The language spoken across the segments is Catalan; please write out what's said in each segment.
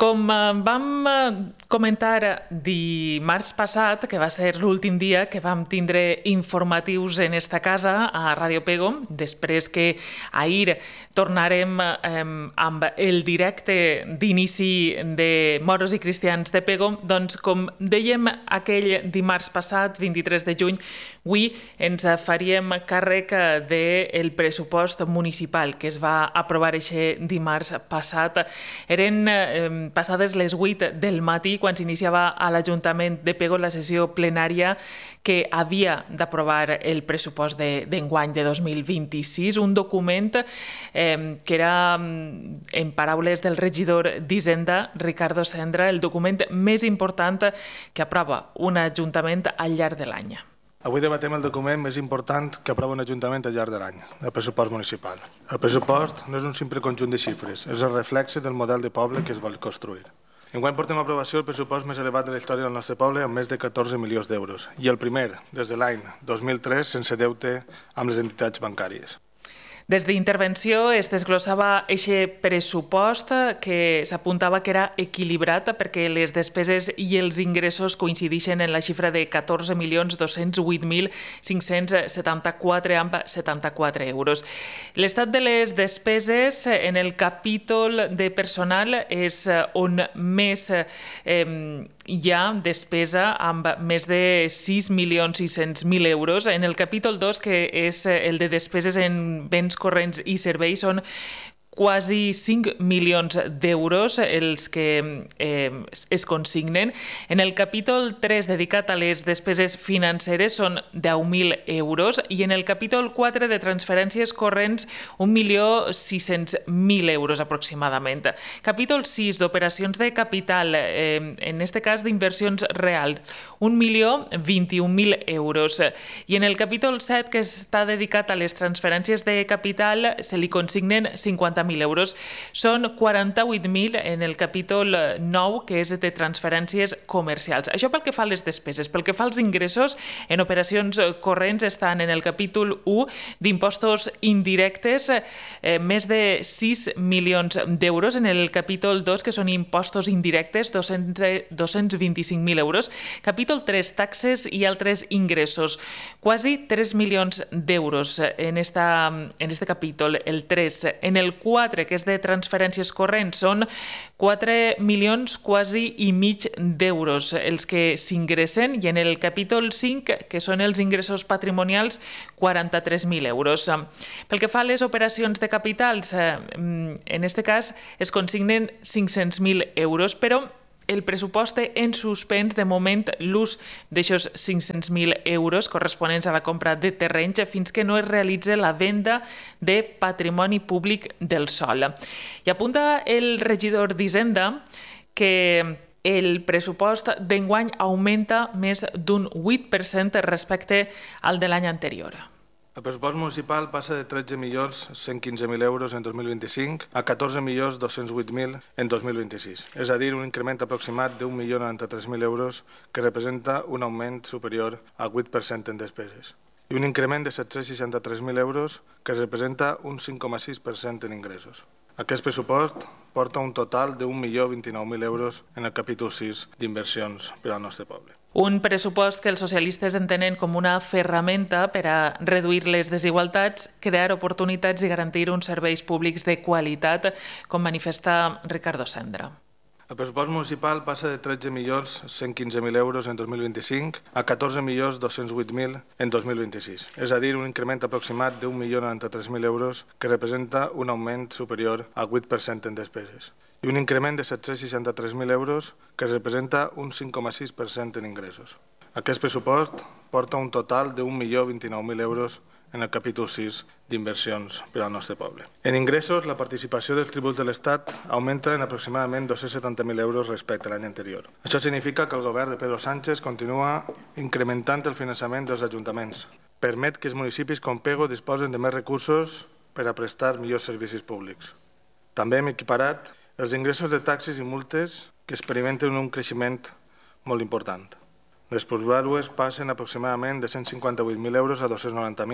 Com vam comentar dimarts passat, que va ser l'últim dia que vam tindre informatius en esta casa, a Ràdio Pego, després que ahir tornarem amb el directe d'inici de Moros i Cristians de Pego, doncs com dèiem aquell dimarts passat, 23 de juny, avui ens faríem càrrec del pressupost municipal que es va aprovar aquest dimarts passat. Eren passades les 8 del matí quan s'iniciava a l'Ajuntament de Pego la sessió plenària que havia d'aprovar el pressupost d'enguany de 2026, un document que era, en paraules del regidor d'Hisenda, Ricardo Sendra, el document més important que aprova un ajuntament al llarg de l'any. Avui debatem el document més important que aprova un ajuntament al llarg de l'any, el pressupost municipal. El pressupost no és un simple conjunt de xifres, és el reflexe del model de poble que es vol construir. Enguany portem a aprovació el pressupost més elevat de la història del nostre poble amb més de 14 milions d'euros i el primer des de l'any 2003 sense deute amb les entitats bancàries. Des d'intervenció es desglossava aquest pressupost que s'apuntava que era equilibrat perquè les despeses i els ingressos coincideixen en la xifra de 14.208.574,74 euros. L'estat de les despeses en el capítol de personal és on més hi ha despesa amb més de 6.600.000 euros. En el capítol 2, que és el de despeses en béns corrents i serveis, són quasi 5 milions d'euros els que es consignen. En el capítol 3, dedicat a les despeses financeres, són 10.000 euros i en el capítol 4 de transferències corrents 1.600.000 euros aproximadament. Capítol 6 d'operacions de capital, en aquest cas d'inversions reals, 1.021.000 euros. I en el capítol 7, que està dedicat a les transferències de capital, se li consignen 50.000 euros. Són 48.000 en el capítol 9, que és de transferències comercials. Això pel que fa a les despeses. Pel que fa als ingressos, en operacions corrents estan en el capítol 1 d'impostos indirectes, més de 6 milions d'euros. En el capítol 2, que són impostos indirectes, 225.000 euros. Capítol 3, taxes i altres ingressos, quasi 3 milions d'euros en este capítol, el 3. En el 4, que és de transferències corrents, són 4 milions quasi i mig d'euros els que s'ingressen, i en el capítol 5, que són els ingressos patrimonials, 43.000 euros. Pel que fa a les operacions de capitals, en aquest cas es consignen 500.000 euros, però el pressupost té en suspens de moment l'ús d'aixòs 500.000 euros corresponents a la compra de terrenys fins que no es realitzi la venda de patrimoni públic del sòl. I apunta el regidor d'Hisenda que el pressupost d'enguany augmenta més d'un 8% respecte al de l'any anterior. El pressupost municipal passa de 13.115.000 euros en 2025 a 14.208.000 en 2026, és a dir, un increment aproximat de 1.093.000 euros que representa un augment superior al 8% en despeses i un increment de 763.000 euros que representa un 5,6% en ingressos. Aquest pressupost porta un total de 1.029.000 euros en el capítol 6 d'inversions per al nostre poble. Un pressupost que els socialistes entenen com una ferramenta per a reduir les desigualtats, crear oportunitats i garantir uns serveis públics de qualitat, com manifesta Ricardo Sendra. El pressupost municipal passa de 13.115.000 euros en 2025 a 14.208.000 en 2026, és a dir, un increment aproximat de 1.093.000 euros que representa un augment superior al 8% en despeses i un increment de 763.000 euros que representa un 5,6% en ingressos. Aquest pressupost porta un total de 1.029.000 euros en el capítol 6 d'inversions per al nostre poble. En ingressos, la participació dels tributs de l'Estat augmenta en aproximadament 270.000 euros respecte a l'any anterior. Això significa que el govern de Pedro Sánchez continua incrementant el finançament dels ajuntaments. Permet que els municipis com Pego disposen de més recursos per a prestar millors servicis públics. També hem equiparat els ingressos de taxes i multes que experimenten un creixement molt important. Les plusvàlues passen aproximadament de 158.000 euros a 290.000,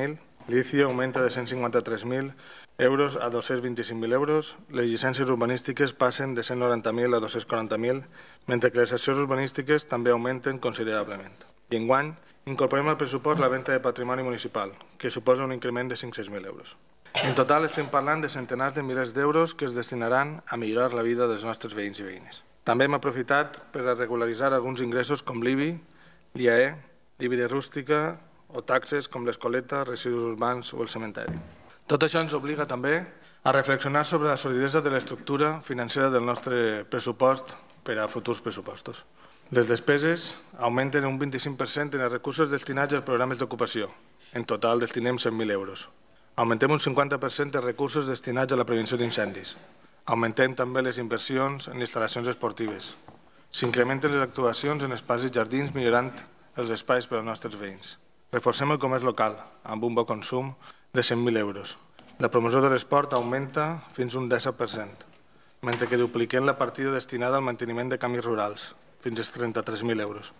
l'ICI augmenta de 153.000 euros a 225.000 euros, les llicències urbanístiques passen de 190.000 a 240.000, mentre que les accions urbanístiques també augmenten considerablement. I enguany incorporem al pressupost la venda de patrimoni municipal, que suposa un increment de 500.000 euros. En total estem parlant de centenars de milers d'euros que es destinaran a millorar la vida dels nostres veïns i veïnes. També hem aprofitat per a regularitzar alguns ingressos com l'IBI, l'IAE, l'IBI de rústica o taxes com l'escoleta, residus urbans o el cementeri. Tot això ens obliga també a reflexionar sobre la solidesa de l'estructura financera del nostre pressupost per a futurs pressupostos. Les despeses augmenten un 25% en els recursos destinats als programes d'ocupació. En total destinem 100.000 euros. Augmentem un 50% de recursos destinats a la prevenció d'incendis. Augmentem també les inversions en instal·lacions esportives. S'incrementen les actuacions en espais i jardins millorant els espais per als nostres veïns. Reforcem el comerç local amb un bo consum de 100.000 euros. La promoció de l'esport augmenta fins un 10%, mentre que dupliquem la partida destinada al manteniment de camins rurals, fins als 33.000 euros.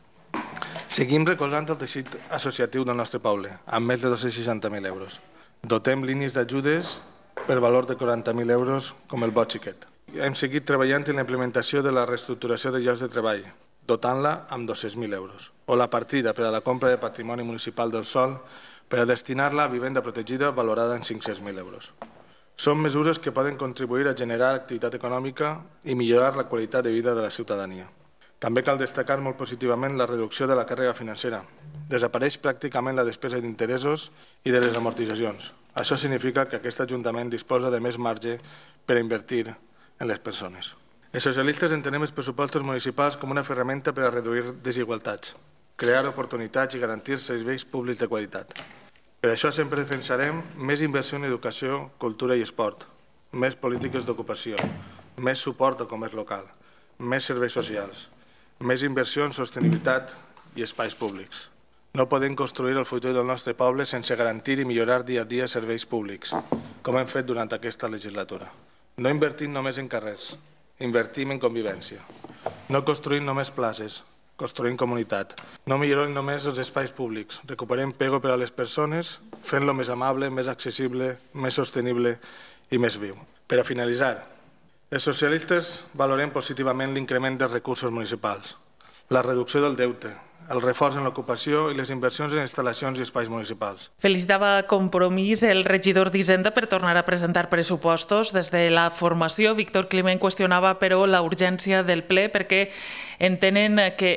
Seguim recolzant el teixit associatiu del nostre poble, amb més de 260.000 euros. Dotem línies d'ajudes per valor de 40.000 euros, com el Bo Xiquet. Hem seguit treballant en la implementació de la reestructuració de llocs de treball, dotant-la amb 200.000 euros, o la partida per a la compra de patrimoni municipal del sòl per a destinar-la a vivenda protegida valorada en 500.000 euros. Són mesures que poden contribuir a generar activitat econòmica i millorar la qualitat de vida de la ciutadania. També cal destacar molt positivament la reducció de la càrrega financera. Desapareix pràcticament la despesa d'interessos i de les amortitzacions. Això significa que aquest Ajuntament disposa de més marge per a invertir en les persones. Els socialistes entenem els pressupostos municipals com una ferramenta per a reduir desigualtats, crear oportunitats i garantir serveis públics de qualitat. Per això sempre defensarem més inversió en educació, cultura i esport, més polítiques d'ocupació, més suport al comerç local, més serveis socials, més inversió en sostenibilitat i espais públics. No podem construir el futur del nostre poble sense garantir i millorar dia a dia serveis públics, com hem fet durant aquesta legislatura. No invertim només en carrers, invertim en convivència. No construïm només places, construïm comunitat. No millorem només els espais públics, recuperem pego per a les persones, fent-lo més amable, més accessible, més sostenible i més viu. Per a finalitzar, els socialistes valorem positivament l'increment dels recursos municipals, la reducció del deute, el reforç en l'ocupació i les inversions en instal·lacions i espais municipals. Felicitava Compromís el regidor d'Hisenda per tornar a presentar pressupostos. Des de la formació, Víctor Climent qüestionava, però, la urgència del ple perquè entenen que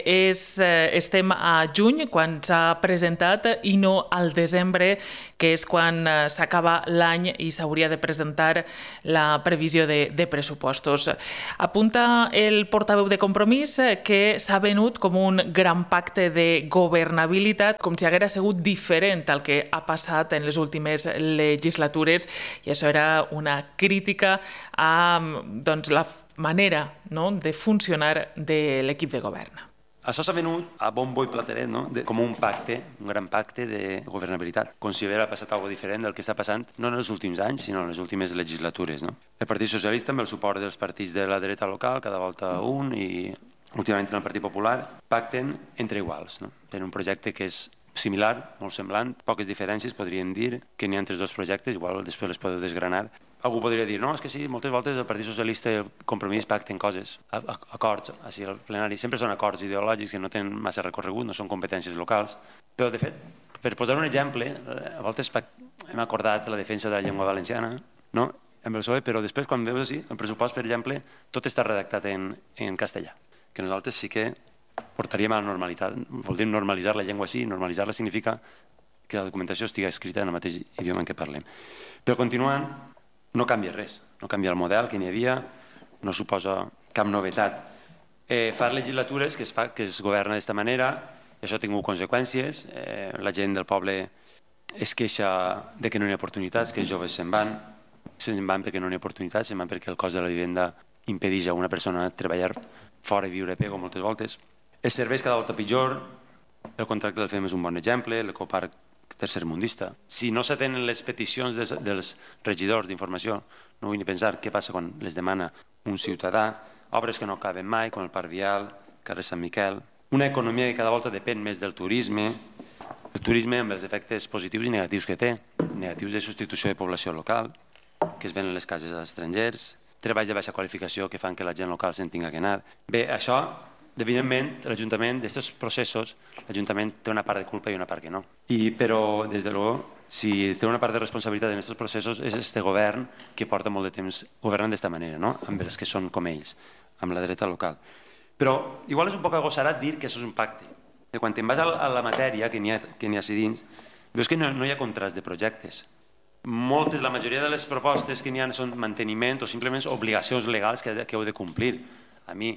estem a juny, quan s'ha presentat, i no al desembre, que és quan s'acaba l'any i s'hauria de presentar la previsió de pressupostos. Apunta el portaveu de Compromís que s'ha venut com un gran pacte de governabilitat, com si haguera sigut diferent al que ha passat en les últimes legislatures, i això era una crítica a la manera de funcionar de l'equip de govern. Això s'ha venut a bombo i plateret com un pacte, un gran pacte de governabilitat, com si haguera passat alguna cosa diferent del que està passant no en els últims anys, sinó en les últimes legislatures. El Partit Socialista, amb el suport dels partits de la dreta local, cada volta un, i últimament en el Partit Popular, pacten entre iguals. Tenen un projecte que és similar, molt semblant, poques diferències, podríem dir, que n'hi ha entre els dos projectes, igual després les podeu desgranar. Algú podria dir, no, és que sí, moltes voltes el Partit Socialista i el Compromís pacten coses, acords, així al plenari, sempre són acords ideològics que no tenen massa recorregut, no són competències locals, però de fet, per posar un exemple, a voltes hem acordat la defensa de la llengua valenciana, no?, amb el PSOE, però després, quan veus així, el pressupost, per exemple, tot està redactat en castellà, que nosaltres sí que portaríem a la normalitat. Voldríem normalitzar la llengua així, normalitzar-la significa que la documentació estigui escrita en el mateix idioma en què parlem. Però continuant, no canvia res, no canvia el model que n'hi havia, no suposa cap novetat. Fa legislatures que es governa d'aquesta manera, i això ha tingut conseqüències, la gent del poble es queixa de que no hi ha oportunitats, que els joves se'n van perquè no hi ha oportunitats, se'n van perquè el cost de la vivenda impedeix a una persona treballar fora i viure a pego moltes voltes. Els serveis cada volta pitjor, el contracte del FEM és un bon exemple, l'ecoparc tercermundista. Si no s'atenen les peticions dels regidors d'informació, no vull ni pensar què passa quan les demana un ciutadà, obres que no acaben mai, com el Parc Vial, carrer Sant Miquel, una economia que cada volta depèn més del turisme, el turisme amb els efectes positius i negatius que té. Negatius de substitució de població local, que es venen les cases als estrangers, treballs de baixa qualificació que fan que la gent local se'n tinga que anar. Bé, això, evidentment, l'Ajuntament, d'aquests processos, l'Ajuntament té una part de culpa i una part que no. Però, des de luego, si té una part de responsabilitat en aquests processos és este govern que porta molt de temps governant d'aquesta manera, no? Amb els que són com ells, amb la dreta local. Però igual és un poc agosarat dir que això és un pacte. Quan te'n vas a la matèria que n'hi ha a dins, veus que no hi ha contrast de projectes. La majoria de les propostes que n'hi ha són manteniment o simplement obligacions legals que heu de complir. A mi,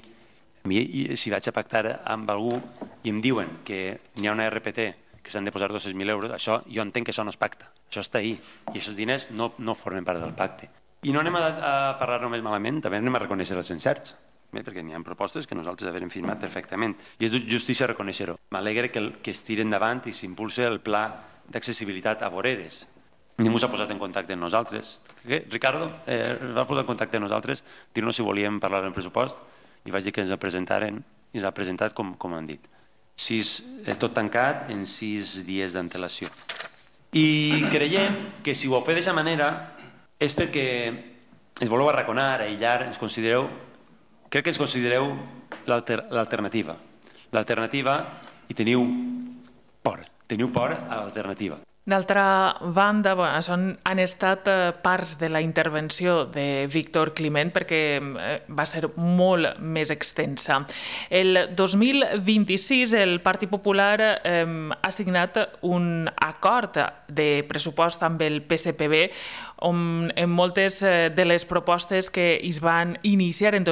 si vaig a pactar amb algú i em diuen que n'hi ha una RPT que s'han de posar 200.000 euros, això jo entenc que això no es pacta, això està ahí, i aquests diners no formen part del pacte. I no anem a parlar només malament, també anem a reconèixer els encerts, perquè n'hi ha propostes que nosaltres havíem firmat perfectament, i és de justícia reconèixer-ho. M'alegra que es tiri endavant i s'impulsi el pla d'accessibilitat a voreres. Ningú s'ha posat en contacte amb nosaltres. Ricardo es va posar en contacte amb nosaltres, dir-nos si volíem parlar del pressupost, i vaig dir que ens el presentaren, i ens l'ha presentat com han dit. Tot tancat en 6 dies d'antelació. I creiem que si ho feu d'aquesta manera és perquè ens voleu arraconar, aïllar, crec que ens considereu l'alternativa. L'alternativa, i teniu por a l'alternativa. D'altra banda, han estat parts de la intervenció de Víctor Climent perquè va ser molt més extensa. El 2026 el Partit Popular ha signat un acord de pressupost amb el PSPB on en moltes de les propostes que es van iniciar en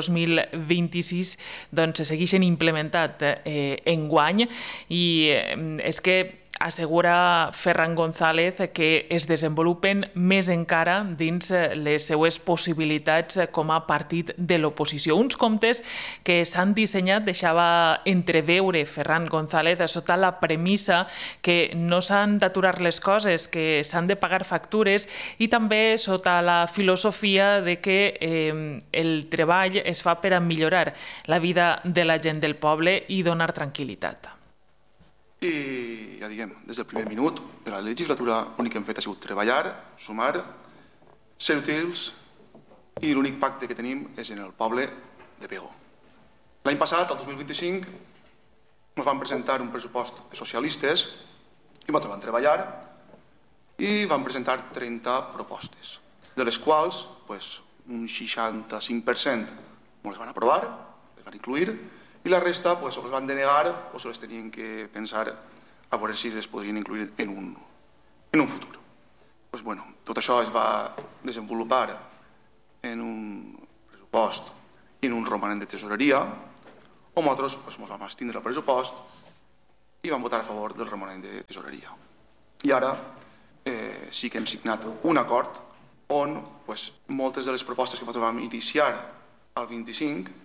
2026 se segueixen implementat enguany, i és que assegura Ferran González que es desenvolupen més encara dins les seues possibilitats com a partit de l'oposició. Uns comptes que s'han dissenyat, deixava entreveure Ferran González, sota la premissa que no s'han d'aturar les coses, que s'han de pagar factures, i també sota la filosofia de que el treball es fa per a millorar la vida de la gent del poble i donar tranquil·litat. I ja diguem, des del primer minut de la legislatura l'únic que hem fet ha sigut treballar, sumar, ser útils, i l'únic pacte que tenim és en el poble de Pego. L'any passat, el 2025, ens van presentar un pressupost de socialistes i nosaltres vam treballar i vam presentar 30 propostes, de les quals un 65% ens van aprovar, les van incluir, i la resta o les van denegar o se les tenien que pensar a veure si les podrien incluir en un futur. Tot això es va desenvolupar en un pressupost i en un romanent de tesoreria, on nosaltres ens vam abstindre el pressupost i vam votar a favor del romanent de tesoreria. I ara sí que hem signat un acord on moltes de les propostes que nosaltres vam iniciar al 25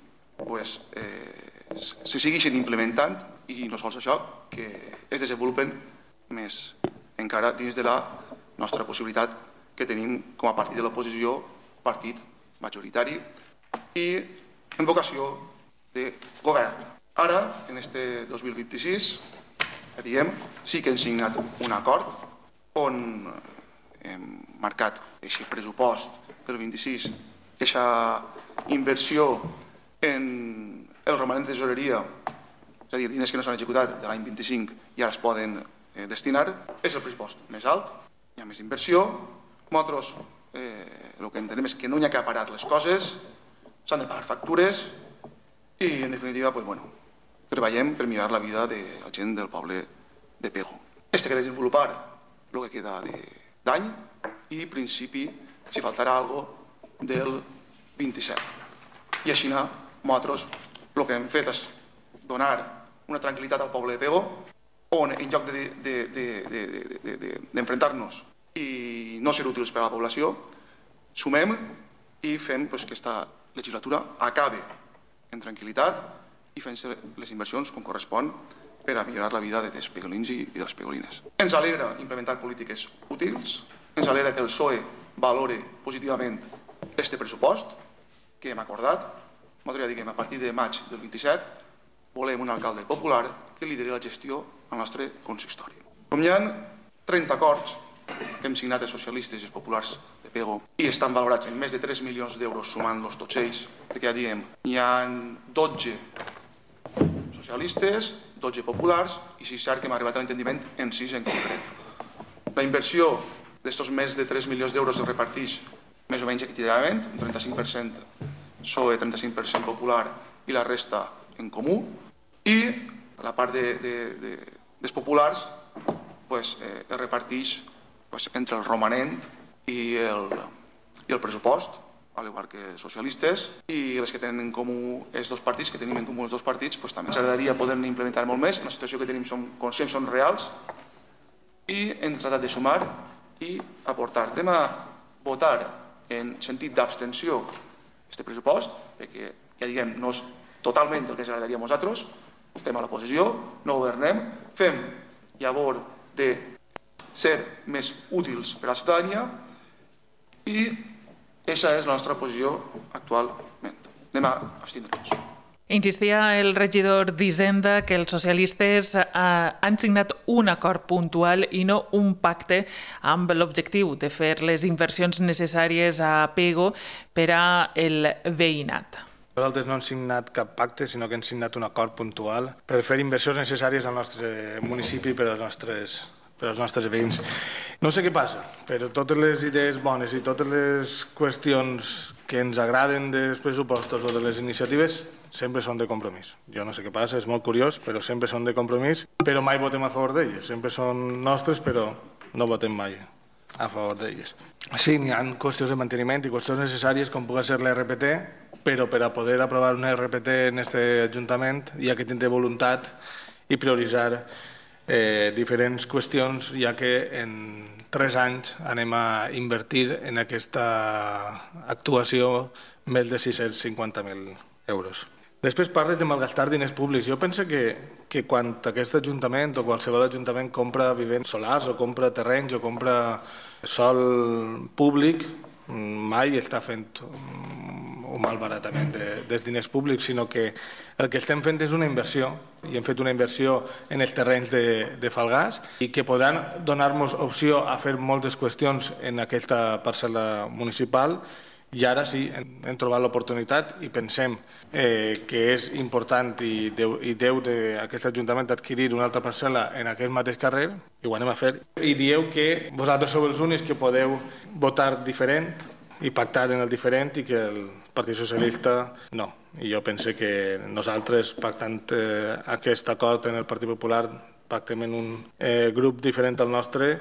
se segueixen implementant, i no sols això, que es desenvolupen més encara dins de la nostra possibilitat que tenim com a partit de l'oposició, partit majoritari i en vocació de govern. Ara, en este 2026, ja diguem, sí que hem signat un acord on hem marcat aquest pressupost del 26, aquesta inversió en el romanent de tesoreria, és a dir, diners que no s'han executat de l'any 25 i ara es poden destinar, és el pressupost més alt, hi ha més inversió. Nosaltres el que entenem és que no hi ha que parar les coses, s'han de pagar factures i, en definitiva, treballem per millorar la vida de la gent del poble de Pego. Este que desenvolupar el que queda d'any i, en principi, si faltarà alguna cosa del 27. I així nosaltres el que hem fet és donar una tranquil·litat al poble de Pego, on en lloc d'enfrontar-nos i no ser útils per a la població, sumem i fem que aquesta legislatura acabi en tranquil·litat i fent les inversions com correspon per a millorar la vida dels pegolins i de les pegolines. Ens alegra implementar polítiques útils, ens alegra que el PSOE valore positivament este pressupost que hem acordat. Nosaltres ja diguem, a partir de maig del 27 volem un alcalde popular que lideri la gestió al nostre consistori. Com hi ha 30 acords que hem signat els socialistes i els populars de Pego i estan valorats en més de 3 milions d'euros sumant-los tots ells, perquè ja diem, hi ha 12 socialistes, 12 populars i sí és cert que hem arribat a l'entendiment en 6 en concret. La inversió d'aquests més de 3 milions d'euros es reparteix més o menys equitativament, un 35% PSOE, 35% popular i la resta en comú, i la part dels populars es reparteix entre el romanent i el pressupost, al igual que els socialistes, i les que tenen en comú els dos partits, que tenim en comú els dos partits, també ens agradaria poder-ne implementar molt més. En la situació que tenim som conscients, són reals, i hem tratat de sumar i aportar. Anem a votar en sentit d'abstenció aquest pressupost, perquè, ja diguem, no és totalment el que ens agradaria a nosaltres, estem a l'oposició, no governem, fem llavor de ser més útils per a la ciutadania i aquesta és la nostra posició actualment. Anem a abstindre-nos. Insistia el regidor d'Hisenda que els socialistes han signat un acord puntual i no un pacte amb l'objectiu de fer les inversions necessàries a Pego per al veïnat. Nosaltres no hem signat cap pacte, sinó que hem signat un acord puntual per fer inversions necessàries al nostre municipi per als nostres veïns. No sé què passa, però totes les idees bones i totes les qüestions que ens agraden dels pressupostos o de les iniciatives sempre són de compromís. Jo no sé què passa, és molt curiós, però sempre són de compromís, però mai votem a favor d'elles. Sempre són nostres, però no votem mai a favor d'elles. Sí, n'hi ha qüestions de manteniment i qüestions necessàries com pugui ser l'RPT, però per a poder aprovar un RPT en aquest Ajuntament hi ha que tindre voluntat i prioritzar diferents qüestions, ja que en 3 anys anem a invertir en aquesta actuació més de 650.000 euros. Després parles de malgastar diners públics. Jo penso que quan aquest Ajuntament o qualsevol Ajuntament compra vivents solars o compra terrenys o compra sòl públic, mai està fent un malbaratament dels diners públics, sinó que el que estem fent és una inversió, i hem fet una inversió en els terrenys de Falgars i que podran donar-nos opció a fer moltes qüestions en aquesta parcel·la municipal. I ara sí, hem trobat l'oportunitat i pensem que és important i deu d'aquest Ajuntament adquirir una altra parcel·la en aquest mateix carrer, i ho anem a fer. I dieu que vosaltres sou els únics que podeu votar diferent i pactar en el diferent i que el Partit Socialista no. I jo penso que nosaltres, pactant aquest acord en el Partit Popular, pactem en un grup diferent al nostre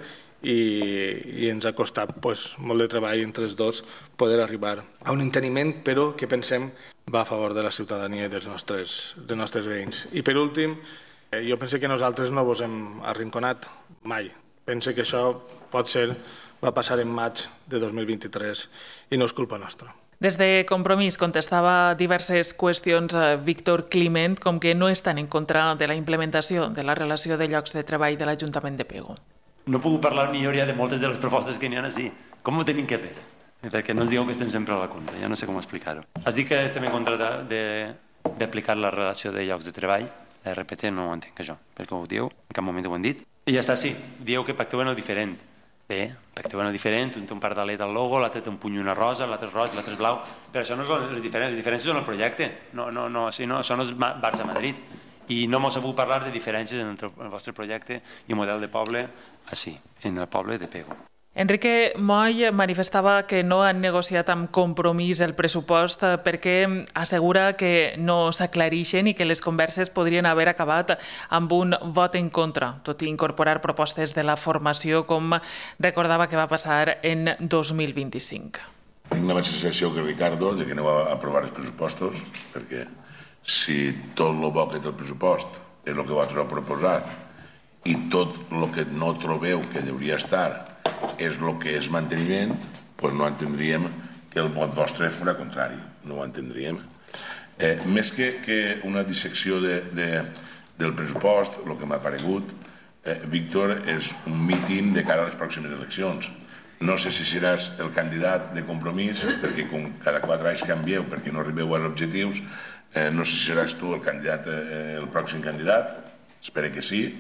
i ens ha costat molt de treball entre els dos poder arribar a un enteniment, però que pensem va a favor de la ciutadania i dels nostres veïns. I per últim, jo penso que nosaltres no vos hem arrinconat mai. Penso que això va passar en maig de 2023 i no és culpa nostra. Des de Compromís contestava diverses qüestions Víctor Climent, com que no estan en contra de la implementació de la relació de llocs de treball de l'Ajuntament de Pego. No puc parlar millor ja de moltes de les propostes que n'hi ha així. Com ho tenim que fer? Perquè no ens diuen que estem sempre a la contra, ja no sé com explicar-ho. Has dit que estem en contra d'aplicar la relació de llocs de treball. La RPT no ho entenc, això, perquè ho diu, en cap moment ho han dit. I ja està, sí, dieu que pacteu en el diferent. Bé, pacteu en el diferent, un té un pardalet al logo, l'altre té un puny i una rosa, l'altre és roig, l'altre és blau, però això no és el diferent, les diferències són el projecte, això no és Barça Madrid. I no m'ho sabut parlar de diferències entre el vostre projecte i model de poble així, en el poble de Pego. Enrique Moll manifestava que no han negociat amb Compromís el pressupost perquè assegura que no s'aclareixen i que les converses podrien haver acabat amb un vot en contra, tot i incorporar propostes de la formació, com recordava que va passar en 2025. Tinc la mateixa sensació que Ricardo de que no va aprovar els pressupostos, perquè si tot el bo que té el pressupost és el que vosaltres heu proposat i tot el que no trobeu que hauria estar és el que és manteniment, doncs no entendríem que el vot vostre fos contrari, no ho entendríem. Més que una dissecció del pressupost, el que m'ha paregut, Víctor, és un míting de cara a les pròximes eleccions. No sé si seràs el candidat de Compromís, perquè com cada 4 anys canvieu perquè no arribeu als objectius, no sé si seràs tu el pròxim candidat, espero que sí,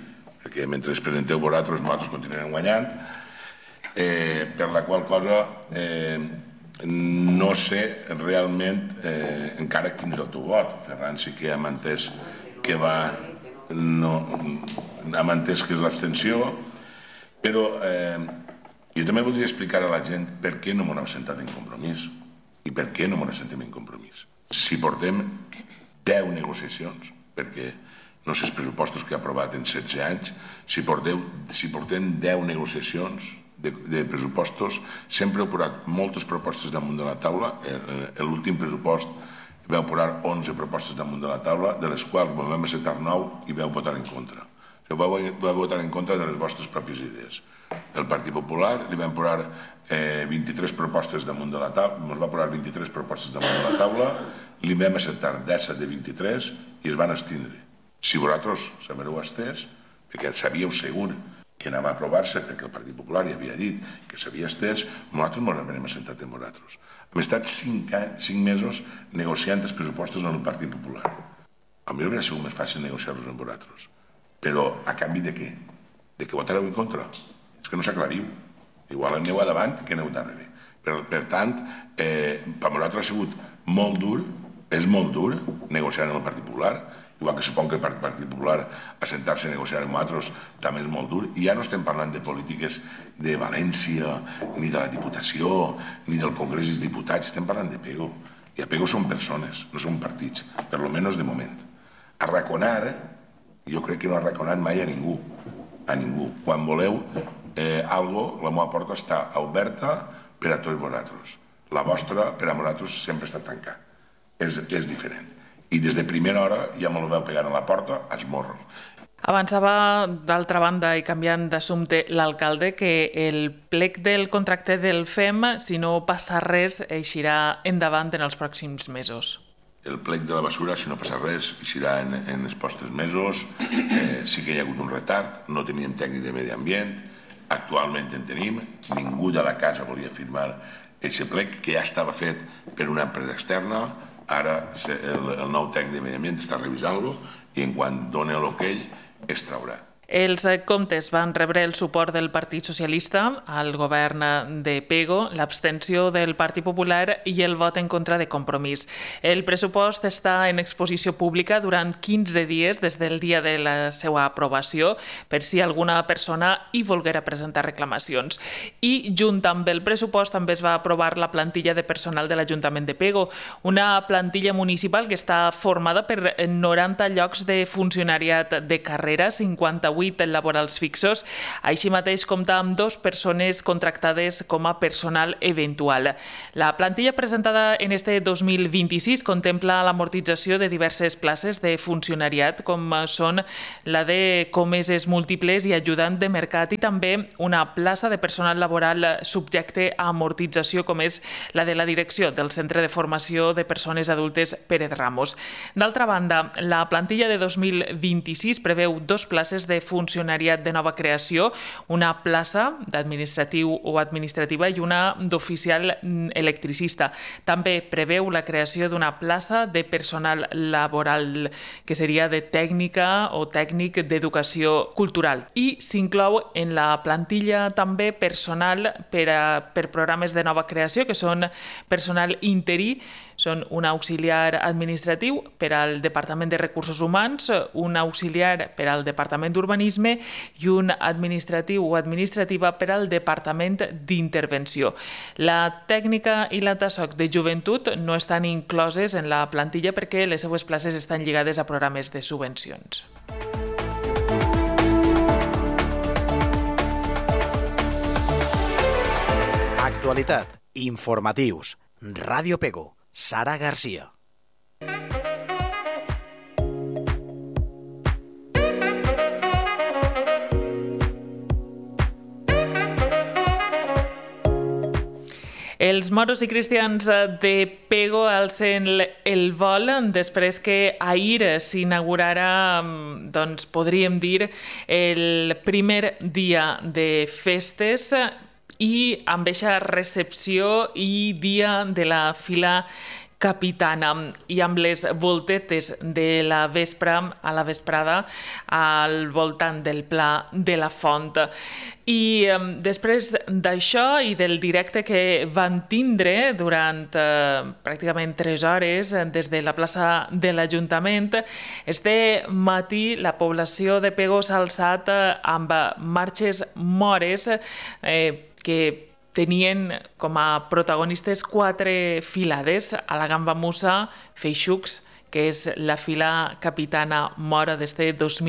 perquè mentre es presenteu vosaltres, nosaltres continuem guanyant, per la qual cosa no sé realment encara quin és el teu vot. Ferran sí que hem entès que hem entès que és l'abstenció, però jo també voldria explicar a la gent per què no m'ho hem sentat en Compromís i per què no m'ho sentem en Compromís. Si portem 10 negociacions, perquè no sé els pressupostos que ha aprovat en 16 anys, si portem 10 negociacions de pressupostos, sempre heu posat moltes propostes damunt de la taula. L'últim pressupost vau posar 11 propostes damunt de la taula, de les quals vam acceptar 9 i vau votar en contra. Vau votar en contra de les vostres pròpies idees. El Partit Popular li vam posar 23 propostes damunt de la taula, ens va posar 23 propostes damunt de la taula, li vam acceptar 17 de 23 i es van abstindre. Si vosaltres s'havereu estès, perquè sabíeu segur que anava a aprovar-se, perquè el Partit Popular ja havia dit que s'havia estès, nosaltres ens haurem assentat amb vosaltres. Hem estat 5 mesos negociant els pressupostos amb el Partit Popular. A mi hauria sigut més fàcil negociar-los amb vosaltres. Però a canvi de què? De que votareu en contra? És que no s'aclariu. Igual aneu a davant que aneu darrere. Per tant, per nosaltres ha sigut molt dur, és molt dur negociar amb el Partit Popular, igual que suponc que el Partit Popular assentar-se a negociar amb nosaltres també és molt dur, i ja no estem parlant de polítiques de València, ni de la Diputació, ni del Congrés dels Diputats, estem parlant de Pego. I a Pego són persones, no són partits, per lo menos de moment. Arraconar, jo crec que no ha arraconat mai a ningú, a ningú. Quan voleu algo, la meva porta està oberta per a tots vosaltres. La vostra, per a vosaltres, sempre està tancada. És diferent. I des de primera hora ja me lo veu pegar a la porta, als morros. Avançava, d'altra banda, i canviant d'assumpte, l'alcalde, que el plec del contracte del FEM, si no passa res, eixirà endavant en els pròxims mesos. El plec de la basura, si no passa res, eixirà en els postres mesos. Sí que hi ha hagut un retard, no teníem tècnic de medi ambient, actualment en tenim, ningú de la casa volia firmar aquest plec, que ja estava fet per una empresa externa. Ara el nou tècnic de medi ambient està revisant-lo i en quan doni l'okei es traurà. Els comptes van rebre el suport del Partit Socialista al govern de Pego, l'abstenció del Partit Popular i el vot en contra de Compromís. El pressupost està en exposició pública durant 15 dies des del dia de la seva aprovació, per si alguna persona hi volguera presentar reclamacions. I junt amb el pressupost també es va aprovar la plantilla de personal de l'Ajuntament de Pego, una plantilla municipal que està formada per 90 llocs de funcionariat de carrera, 58 laborals fixos, així mateix compta amb 2 persones contractades com a personal eventual. La plantilla presentada en este 2026 contempla l'amortització de diverses places de funcionariat, com són la de comeses múltiples i ajudant de mercat, i també una plaça de personal laboral subjecte a amortització, com és la de la direcció del Centre de Formació de Persones Adultes Pérez Ramos. D'altra banda, la plantilla de 2026 preveu 2 places de funcionariat de nova creació, una plaça d'administratiu o administrativa i una d'oficial electricista. També preveu la creació d'una plaça de personal laboral, que seria de tècnica o tècnic d'educació cultural. I s'inclou en la plantilla també personal per programes de nova creació, que són personal interí, són un auxiliar administratiu per al Departament de Recursos Humans, un auxiliar per al Departament d'Urbanisme i un administratiu o administrativa per al Departament d'Intervenció. La tècnica i la TASOC de joventut no estan incloses en la plantilla perquè les seues places estan lligades a programes de subvencions. Actualitat, informatius, Ràdio Pego, Sara Garcia. Els moros i cristians de Pego alcen el vol després que ahir s'inaugurarà, doncs podríem dir, el primer dia de festes i amb eixa recepció i dia de la fila capitana i amb les voltetes de la vespra a la vesprada al voltant del Pla de la Font. I després d'això i del directe que van tindre durant pràcticament 3 hores des de la plaça de l'Ajuntament, este matí la població de Pego s'ha alçat amb marxes mores que tenien com a protagonistes 4 filades: a la Gamba Musa, Feixucs, que és la fila capitana mora d'este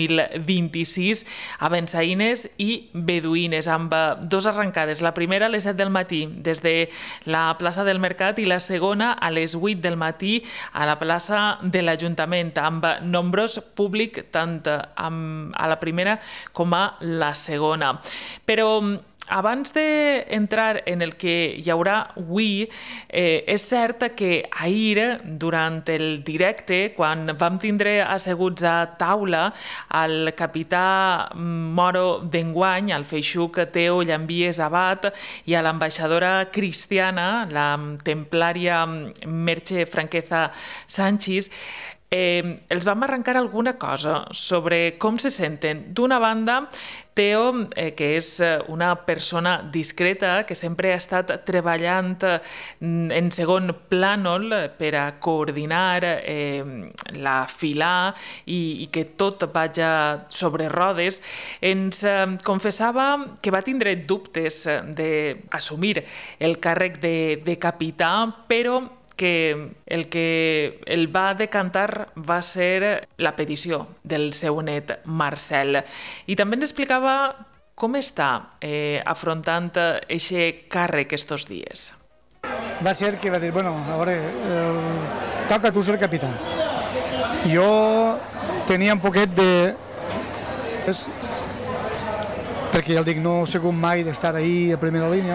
2026, abençaïnes i beduïnes, amb 2 arrencades. La primera a les 7 del matí, des de la plaça del Mercat, i la segona a les 8 del matí a la plaça de l'Ajuntament, amb nombrós públic tant a la primera com a la segona. Però abans d'entrar en el que hi haurà avui, és cert que ahir, durant el directe, quan vam tindre asseguts a taula el capità moro d'enguany, el Feixuc Teo Llambies Abat, i a l'ambaixadora cristiana, la templària Merche Franqueza Sanchis, els vam arrencar alguna cosa sobre com se senten. D'una banda, Teo, que és una persona discreta, que sempre ha estat treballant en segon plànol per a coordinar la fila i que tot vagi sobre rodes, ens confessava que va tindre dubtes d'assumir el càrrec de capità, però que el que el va decantar va ser la petició del seu net Marcel. I també ens explicava com està afrontant aquest càrrec estos dies. Va ser que va dir, bueno, a veure, toca tu ser capità. Jo tenia un poquet de... perquè ja el dic, no he sigut mai d'estar ahí a primera línia,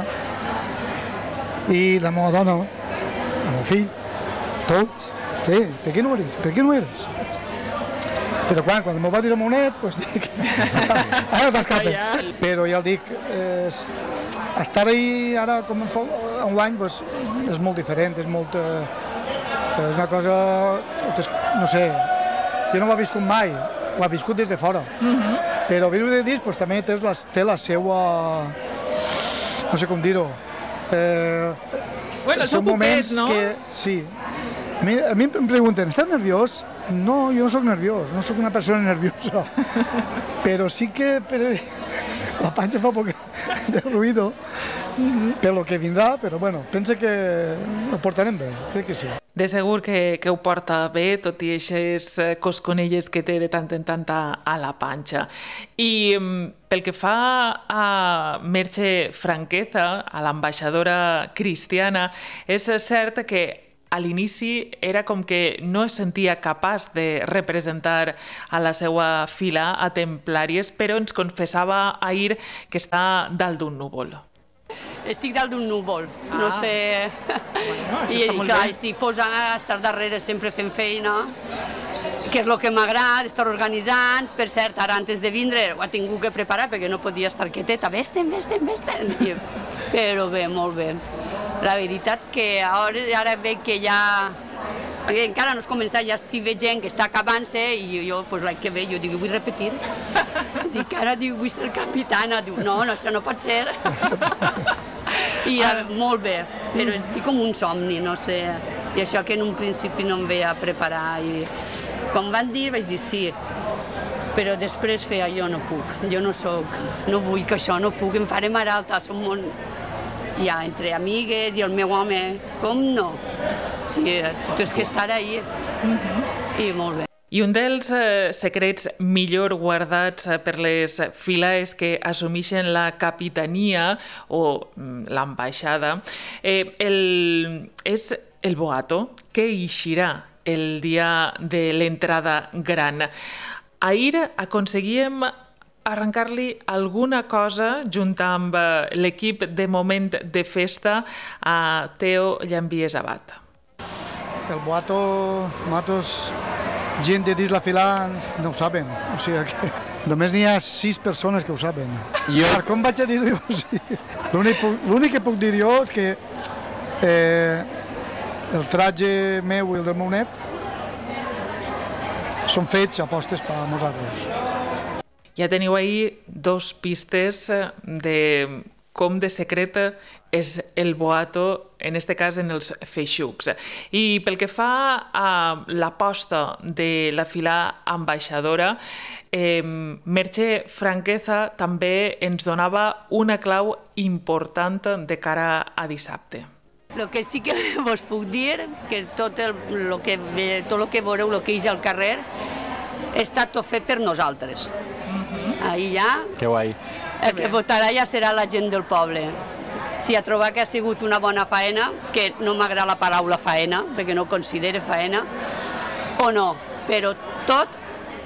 i la meva dona, el meu fill, tots, sí, per què no eres? Per què no eres? Però quan m'ho va dir el meu net, doncs dic, ara t'escapes. Però ja el dic, estar ahí ara com un any és molt diferent, és una cosa, no sé, jo no ho he viscut mai, ho he viscut des de fora. Però viure de dins també té la seva, no sé com dir-ho, bueno, són moments, no? Sí. A mi em pregunten, estàs nerviós? No, jo no soc nerviós, no soc una persona nerviosa. Però sí que la panxa fa poc de ruïdo per lo que vindrà, però bueno, penso que ho portarem bé, crec que sí. De segur que ho porta bé, tot i aquestes cosconelles que té de tant en tant a la panxa. I pel que fa a Merche Franqueza, a l'ambaixadora cristiana, és cert que a l'inici era com que no es sentia capaç de representar a la seva fila a templàries, però ens confessava ahir que està dalt d'un núvol. Estic dalt d'un núvol, no sé... I clar, estic posant a estar darrere sempre fent feina, que és el que m'agrada, estar organitzant. Per cert, ara antes de vindre ho he tingut que preparar perquè no podia estar quieteta. Vés-te'n. Però bé, molt bé. La veritat que ara veig que ja... encara no has començat, ja estic veient que està acabant-se i jo, l'any que ve, jo dic, vull repetir. Dic, ara vull ser capitana. Diu, no, això no pot ser. I molt bé, però estic com un somni, no sé. I això que en un principi no em veia preparar. I quan van dir, vaig dir sí. Però després feia, jo no puc, jo no soc, no vull que això, no puc, em faré mar alta, som molt... Ja, entre amigues i el meu home, com no? Sí, tu tens que estar ahí. I molt bé. I un dels secrets millor guardats per les files que assumeixen la capitania o l'ambaixada és el boato que eixirà el dia de l'entrada gran. Ahir aconseguíem arrencar-li alguna cosa junt amb l'equip de moment de festa a Teo Llambies Abat. El boato, nosaltres, gent de dins la fila no ho saben, o sigui que només n'hi ha 6 persones que ho saben. Com vaig a dir-ho? L'únic que puc dir jo és que el tratge meu i el del meu net són fets apostes per a nosaltres. Ja teniu ahir dos pistes de com de secret és el boato, en este cas en els feixucs. I pel que fa a l'aposta de la fila ambaixadora, Merche Franqueza també ens donava una clau important de cara a dissabte. El que sí que vos puc dir que tot el que veureu, el que és al carrer, està tot fet per nosaltres. Ahir ja, que guai. El que votarà ja serà la gent del poble. Si ha trobat que ha sigut una bona faena, que no m'agrada la paraula faena, perquè no ho considero faena, o no, però tot,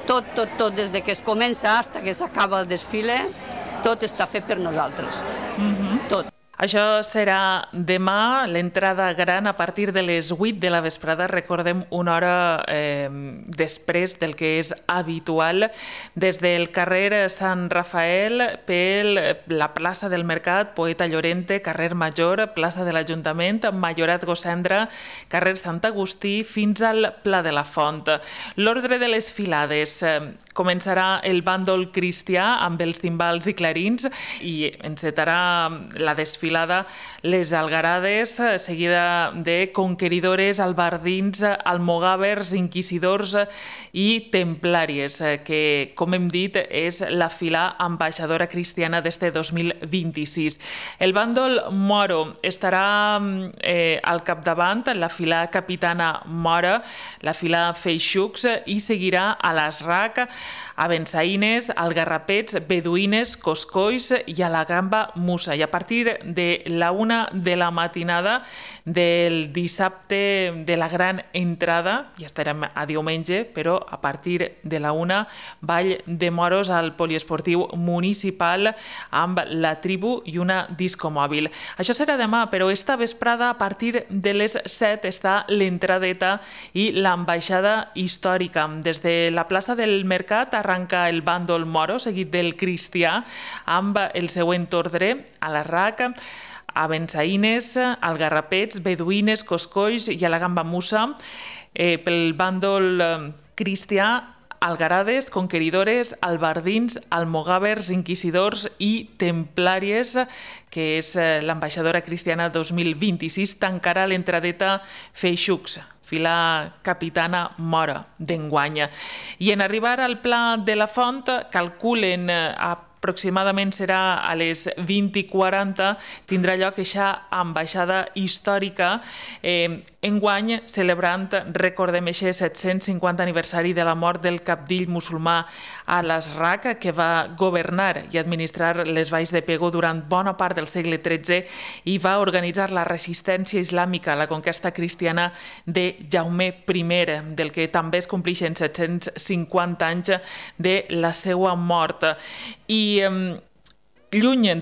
des de que es comença fins que s'acaba el desfile, tot està fet per nosaltres. Tot. Això serà demà, l'entrada gran a partir de les 8 de la vesprada, recordem una hora després del que és habitual, des del carrer Sant Rafael, per la plaça del Mercat, Poeta Llorente, carrer Major, plaça de l'Ajuntament, Majorat Gossendra, carrer Sant Agustí, fins al Pla de la Font. L'ordre de les filades: començarà el bàndol cristià amb els timbals i clarins i encetarà la desfilada les algarades, seguida de conqueridores, albardins, almogàvers, inquisidors i templàries, que, com hem dit, és la fila ambaixadora cristiana d'este 2026. El bàndol moro estarà al capdavant, la fila capitana mora, la fila feixucs, i seguirà a l'Asrac, a Bensaïnes, algarrapets, beduïnes, coscolls i a la gamba musa. I a partir de la 1 de la matinada del dissabte de la gran entrada, ja estarem a diumenge, però a partir de la 1, ball de moros al poliesportiu municipal amb la tribu i una discomòbil. Això serà demà, però esta vesprada a partir de les 7 està l'entradeta i l'ambaixada històrica. Des de la plaça del Mercat arranca el bàndol moro, seguit del cristià, amb el següent ordre: a l'Arrac, a Bensaïnes, algarrapets, beduïnes, coscolls i a la gamba musa. Pel bàndol cristià, algarades, conqueridores, albardins, almogàvers, inquisidors i templàries, que és l'ambaixadora cristiana 2026, tancarà l'entradeta feixucs, fila capitana mora d'enguany. I en arribar al Pla de la Font, calculen aproximadament serà a les 20:40, tindrà lloc aquesta ambaixada històrica, enguany celebrant, recordem, aquest 750 aniversari de la mort del cabdill musulmà al-Azraq, que va governar i administrar les valls de Pego durant bona part del segle XIII i va organitzar la resistència islàmica a la conquesta cristiana de Jaume I, del que també es compleixen 750 anys de la seva mort. I lluny